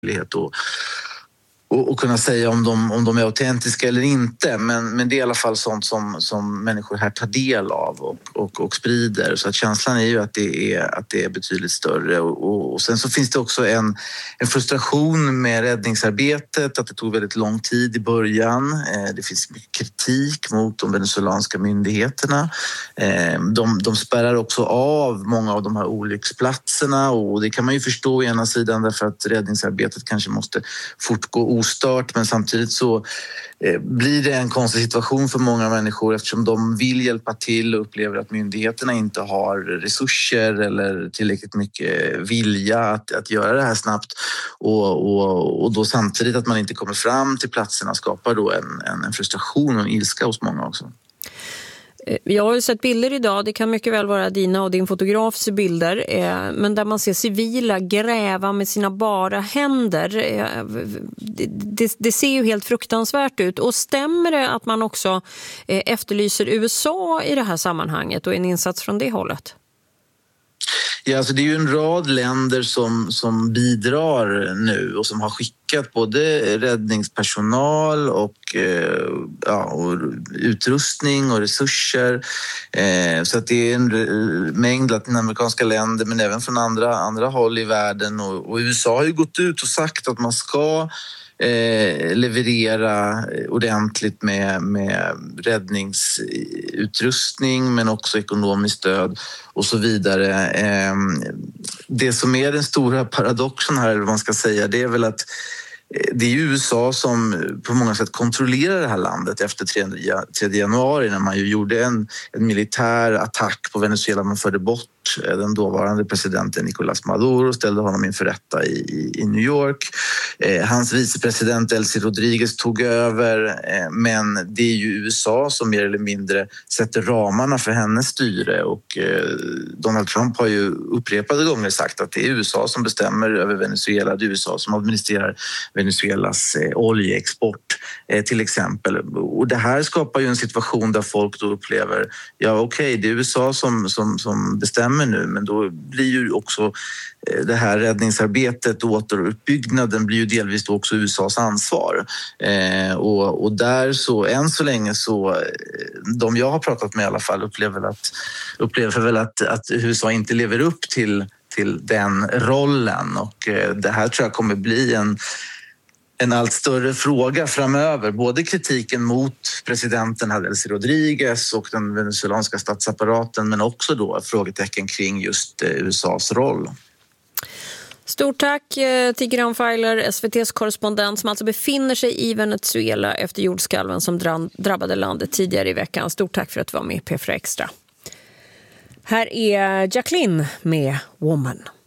möjlighet och kunna säga om de är autentiska eller inte. Men det är i alla fall sånt som människor här tar del av och sprider. Så att känslan är ju att det är betydligt större. Och sen så finns det också en frustration med räddningsarbetet, att det tog väldigt lång tid i början. Det finns mycket kritik mot de venezuelanska myndigheterna. De spärrar också av många av de här olycksplatserna, och det kan man ju förstå å ena sidan därför att räddningsarbetet kanske måste fortgå ostört, men samtidigt så blir det en konstig situation för många människor eftersom de vill hjälpa till och upplever att myndigheterna inte har resurser eller tillräckligt mycket vilja att göra det här snabbt, och då samtidigt att man inte kommer fram till platserna skapar då en frustration och en ilska hos många också. Jag har ju sett bilder idag, det kan mycket väl vara dina och din fotografs bilder, men där man ser civila gräva med sina bara händer. Det ser ju helt fruktansvärt ut. Och stämmer det att man också efterlyser USA i det här sammanhanget och en insats från det hållet? Ja, alltså det är ju en rad länder som bidrar nu och som har skickat både räddningspersonal och utrustning och resurser. Så att det är en mängd latinamerikanska länder, men även från andra håll i världen. Och USA har ju gått ut och sagt att man ska leverera ordentligt med räddningsutrustning, men också ekonomiskt stöd och så vidare. Det som är den stora paradoxen här, eller vad man ska säga, det är väl att det är USA som på många sätt kontrollerar det här landet efter 3 januari, när man ju gjorde en militär attack på Venezuela. Man förde bort den dåvarande presidenten Nicolás Maduro och ställde honom inför rätta i New York. Hans vicepresident Elsie Rodriguez tog över, men det är ju USA som mer eller mindre sätter ramarna för hennes styre, och Donald Trump har ju upprepade gånger sagt att det är USA som bestämmer över Venezuela, det är USA som administrerar Venezuelas oljeexport till exempel. Och det här skapar ju en situation där folk då upplever, det är USA som bestämmer nu, men då blir ju också det här räddningsarbetet och återuppbyggnaden blir ju delvis då också USAs ansvar. Och där så, än så länge så, de jag har pratat med i alla fall upplever väl att USA inte lever upp till den rollen, och det här tror jag kommer bli en allt större fråga framöver. Både kritiken mot presidenten Elsie Rodriguez och den venezuelanska statsapparaten, men också då frågetecken kring just USAs roll. Stort tack Tigran Feiler, SVT:s korrespondent, som alltså befinner sig i Venezuela efter jordskalven som drabbade landet tidigare i veckan. Stort tack för att du var med i P4 Extra. Här är Jacqueline med Woman.